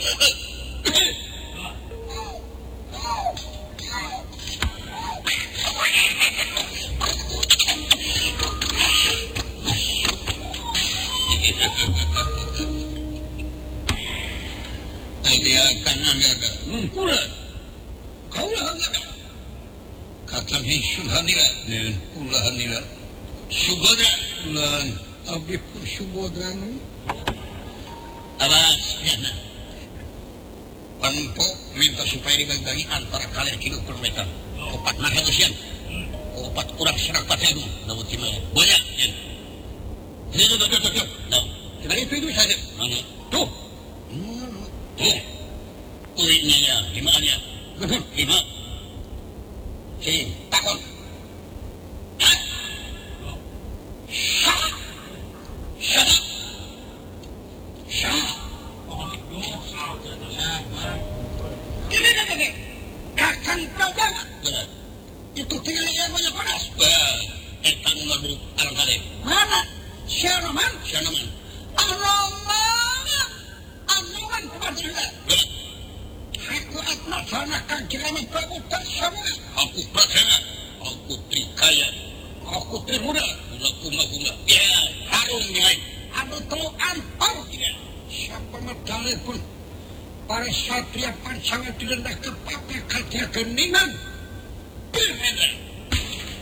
Dia kanan ada. Pula. Kau lah ada. Kata ni Subhanillah. Pula hanillah. Subhana. Lan. Abdi pun Subhana. Awas. Panpo minta supaya dibagi antara kalian kilo per meter. Opat mana usian? Opat kurang serapat ribu. Namun gimana? Banyak. Tuh. Cuma itu saja. Mana? Tuh. Tuh. Kulitnya ya, gimana ya? 5. Si, takut. Hah? Syah. Gini. Kakang kau jangan. Itu tinggal yang banyak panas. Etang ngadu alang kali. Mana? Syanoman. Anoman kepada aku atmasanakan kiraman Prabu Tarsama. Aku Prathena. Aku Trikaya. Aku Trimuda. Bunga. Ya, harum nilai. Aduh telu ampau. Siapa medali pun. Para satria pancangan dilendak ke papa katia keningan. Berbeda.